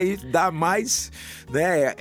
E dá mais, né,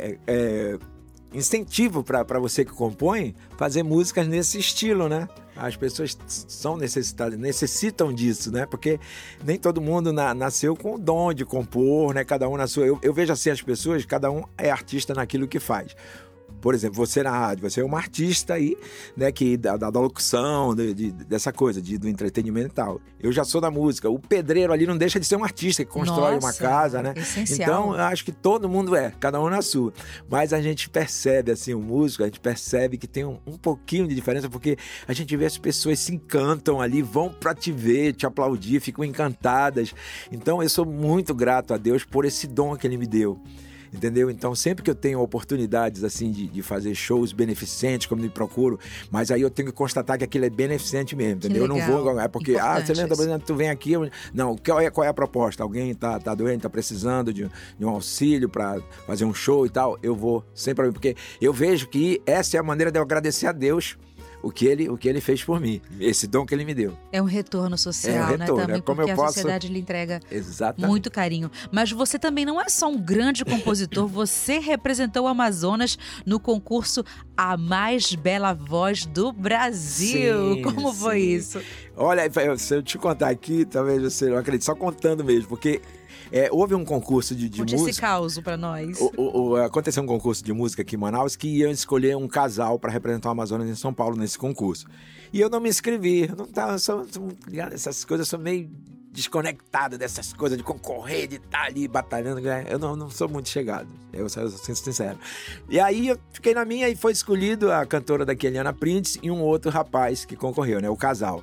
incentivo para você que compõe fazer músicas nesse estilo, né? As pessoas são necessitadas, necessitam disso, né? Porque nem todo mundo nasceu com o dom de compor, né? Cada um na sua... Eu vejo assim as pessoas, cada um é artista naquilo que faz. Por exemplo, você na rádio, você é uma artista aí, né, que da locução, dessa coisa, do entretenimento e tal. Eu já sou da música. O pedreiro ali não deixa de ser um artista que constrói uma casa, né? Essencial. Então, eu acho que todo mundo cada um na sua. Mas a gente percebe, assim, o músico, a gente percebe que tem um pouquinho de diferença, porque a gente vê as pessoas se encantam ali, vão pra te ver, te aplaudir, ficam encantadas. Então, eu sou muito grato a Deus por esse dom que Ele me deu. Entendeu? Então, sempre que eu tenho oportunidades assim de fazer shows beneficentes, como me procuro, mas aí eu tenho que constatar que aquilo é beneficente mesmo, entendeu? Eu não vou, é porque, você lembra, por exemplo, tu vem aqui, não, qual é a proposta? Alguém tá doente, tá precisando de um auxílio para fazer um show e tal, eu vou sempre, porque eu vejo que essa é a maneira de eu agradecer a Deus o que ele fez por mim, esse dom que Ele me deu. É um retorno social, né? Também, porque a sociedade lhe entrega muito carinho. Mas você também não é só um grande compositor, você representou o Amazonas no concurso A Mais Bela Voz do Brasil. Sim, Como foi isso? Olha, se eu te contar aqui, talvez você não acredite, só contando mesmo, porque... houve um concurso de música. Conte esse caos pra nós. Aconteceu um concurso de música aqui em Manaus que iam escolher um casal para representar o Amazonas em São Paulo nesse concurso. E eu não me inscrevi. Eu não tava, essas coisas, eu sou meio desconectado dessas coisas de concorrer, de estar ali batalhando. Eu não sou muito chegado. Eu sou sincero. E aí eu fiquei na minha e foi escolhido a cantora daqui, Eliana Prince, e um outro rapaz que concorreu, né? O casal.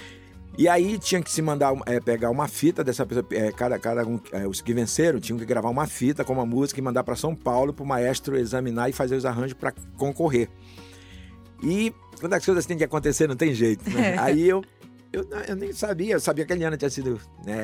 E aí tinha que se mandar pegar uma fita dessa pessoa, cada um, os que venceram tinham que gravar uma fita com uma música e mandar para São Paulo para o maestro examinar e fazer os arranjos para concorrer. E quando as coisas têm que acontecer, não tem jeito, né? Aí eu nem sabia, eu sabia que a Eliana tinha sido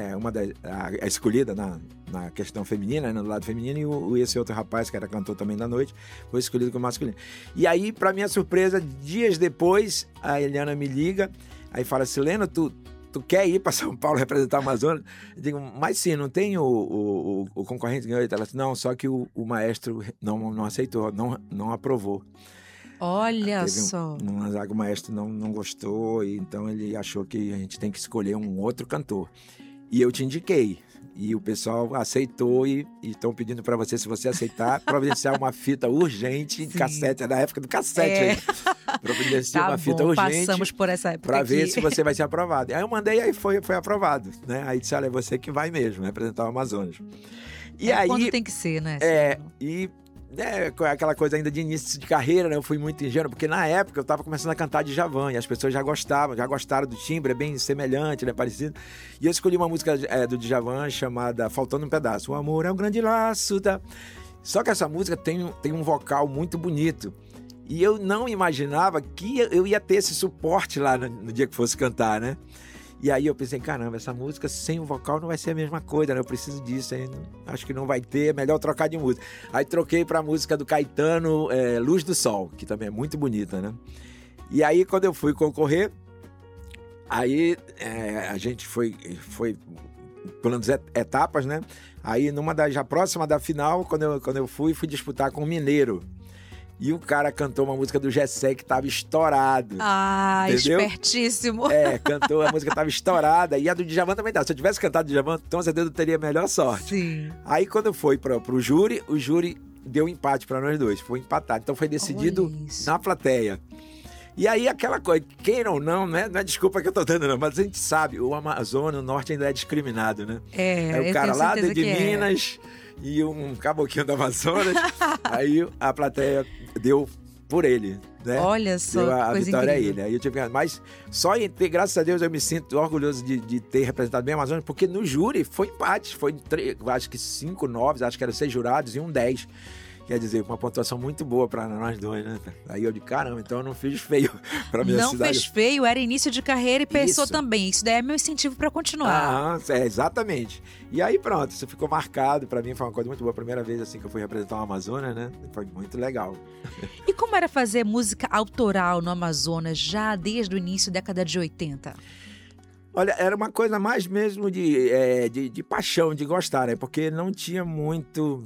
a escolhida na questão feminina, no lado feminino, e esse outro rapaz, que era cantor também da noite, foi escolhido como masculino. E aí, para minha surpresa, dias depois, a Eliana me liga, aí fala assim, Leno, tu quer ir para São Paulo representar o Amazonas? Eu digo, mas sim, não tem o concorrente que ganhou? Ela disse, não, só que o maestro não aceitou, não aprovou. Olha só. O maestro não gostou, e então ele achou que a gente tem que escolher um outro cantor. E eu te indiquei. E o pessoal aceitou e estão pedindo para você, se você aceitar, providenciar uma fita urgente em cassete. É da época do cassete. Providenciar uma fita urgente. Passamos por essa época para ver se você vai ser aprovado. Aí eu mandei, aí foi aprovado. Né? Aí disse, olha, é você que vai mesmo representar o Amazonas. E aí, quando tem que ser, né? Aquela coisa ainda de início de carreira, né? Eu fui muito ingênuo, porque na época eu estava começando a cantar Djavan e as pessoas já gostaram do timbre, é bem semelhante, né? Parecido. E eu escolhi uma música do Djavan chamada Faltando um Pedaço. O amor é um grande laço. Só que essa música tem um vocal muito bonito. E eu não imaginava que eu ia ter esse suporte lá no dia que fosse cantar, né? E aí eu pensei, caramba, essa música sem o vocal não vai ser a mesma coisa, né? Eu preciso disso, acho que não vai ter, é melhor trocar de música. Aí troquei pra música do Caetano, Luz do Sol, que também é muito bonita, né? E aí quando eu fui concorrer, aí a gente foi pulando etapas, né? Aí já próxima da final, quando eu fui disputar com o Mineiro. E o cara cantou uma música do Gessé que tava estourado. Ah, entendeu? Espertíssimo. Cantou, a música tava estourada. E a do Djavan também tá. Se eu tivesse cantado Djavan, com certeza eu teria a melhor sorte. Sim. Aí quando foi pro júri, o júri deu empate pra nós dois. Foi empatado. Então foi decidido na plateia. E aí aquela coisa, queira ou não é desculpa que eu tô dando não, mas a gente sabe, o Amazonas, o Norte ainda é discriminado, né? É o cara lá de Minas e um caboclinho do Amazonas, aí a plateia deu por ele, né? Olha só, deu a coisa vitória incrível. a ele. Aí eu tive, mas só graças a Deus eu me sinto orgulhoso de ter representado bem o Amazonas, porque no júri foi empate, foi acho que 5-9, acho que eram 6 jurados e 10. Quer dizer, uma pontuação muito boa para nós dois, né? Aí eu de caramba, então eu não fiz feio para minha cidade. Não fez feio, era início de carreira e pensou Isso. também. Isso daí é meu incentivo para continuar. Exatamente. E aí pronto, isso ficou marcado. Para mim foi uma coisa muito boa. A primeira vez assim que eu fui representar o Amazonas, né? Foi muito legal. E como era fazer música autoral no Amazonas já desde o início da década de 80? Olha, era uma coisa mais mesmo de paixão, de gostar, né? Porque não tinha muito